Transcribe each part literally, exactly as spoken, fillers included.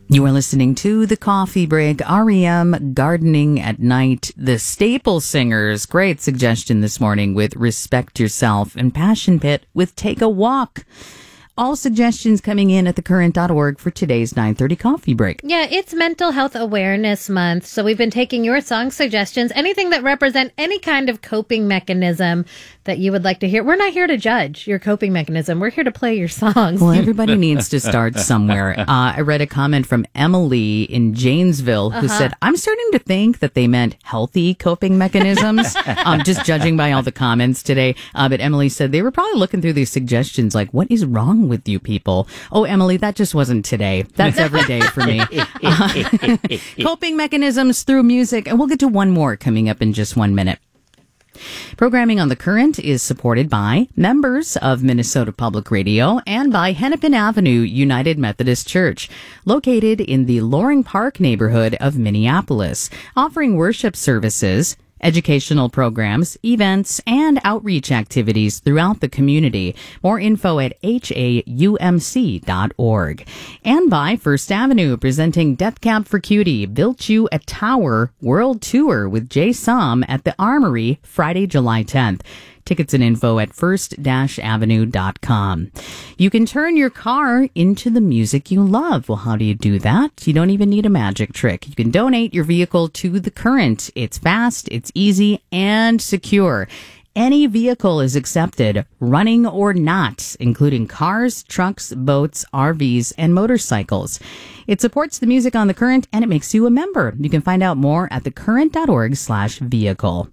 You are listening to The Coffee Break, R E M, Gardening at Night, the Staple Singers. Great suggestion this morning with Respect Yourself, and Passion Pit with Take a Walk. All suggestions coming in at the current dot org for today's nine thirty Coffee Break. Yeah, it's Mental Health Awareness Month, so we've been taking your song suggestions, anything that represent any kind of coping mechanism that you would like to hear. We're not here to judge your coping mechanism. We're here to play your songs. Well, everybody needs to start somewhere. Uh, I read a comment from Emily in Janesville who Uh-huh. said, I'm starting to think that they meant healthy coping mechanisms. um, just judging by all the comments today. Uh, but Emily said they were probably looking through these suggestions like, what is wrong with you people? Oh, Emily, that just wasn't today. That's every day for me. Uh, coping mechanisms through music. And we'll get to one more coming up in just one minute. Programming on The Current is supported by members of Minnesota Public Radio and by Hennepin Avenue United Methodist Church, located in the Loring Park neighborhood of Minneapolis, offering worship services, educational programs, events, and outreach activities throughout the community. More info at H A U M C dot org. And by First Avenue, presenting Death Cab for Cutie, Built You a Tower World Tour with Jay Som at the Armory, Friday, July tenth. Tickets and info at first avenue dot com. You can turn your car into the music you love. Well, how do you do that? You don't even need a magic trick. You can donate your vehicle to The Current. It's fast, it's easy, and secure. Any vehicle is accepted, running or not, including cars, trucks, boats, R Vs, and motorcycles. It supports the music on The Current, and it makes you a member. You can find out more at the current dot org slash vehicle.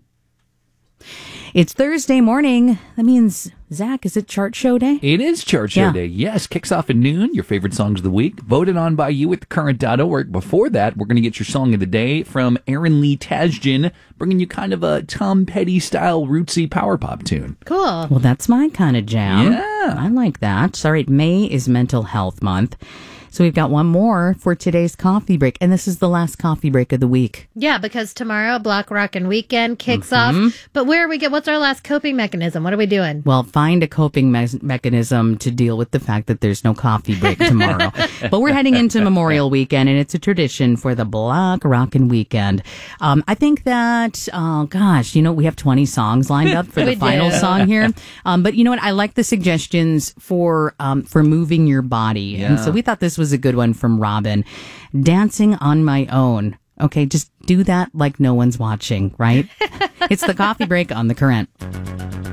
It's Thursday morning. That means, Zach, is it Chart Show Day? It is Chart Show Yeah. Day. Yes, kicks off at noon. Your favorite songs of the week, voted on by you at the current dot org. Before that, we're going to get your song of the day from Aaron Lee Tasjan, bringing you kind of a Tom Petty-style rootsy power pop tune. Cool. Well, that's my kind of jam. Yeah. I like that. All right, May is Mental Health Month. So we've got one more for today's coffee break, and this is the last coffee break of the week. Yeah, because tomorrow, Block Rockin' Weekend kicks off. But where we get, what's our last coping mechanism? What are we doing? Well, find a coping me- mechanism to deal with the fact that there's no coffee break tomorrow. But we're heading into Memorial Weekend, and it's a tradition for the Block Rockin' Weekend. Um, I think that, oh gosh, you know, we have twenty songs lined up for the We final do. song here. Um, but you know what? I like the suggestions for um, for moving your body. And Yeah. so we thought this was a good one from Robin. Dancing on My Own. Okay, just do that like no one's watching, right? It's the coffee break on The Current.